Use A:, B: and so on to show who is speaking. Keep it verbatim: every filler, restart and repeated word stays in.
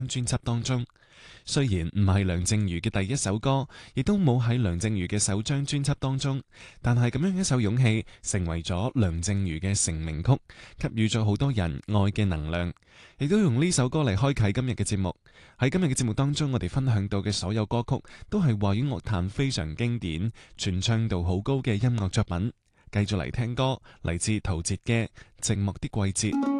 A: 專輯當中。雖然唔係梁靜茹嘅第一首歌，亦都冇喺梁靜茹嘅首張專輯當中，但係咁樣一首勇氣成為咗梁靜茹嘅成名曲，給予咗好多人愛嘅能量，亦都用呢首歌嚟開啟今日嘅節目。喺今日嘅節目當中，我哋分享到嘅所有歌曲都係華語樂壇非常經典、傳唱度好高嘅音樂作品。繼續嚟聽歌，嚟自陶喆嘅《寂寞的季節》。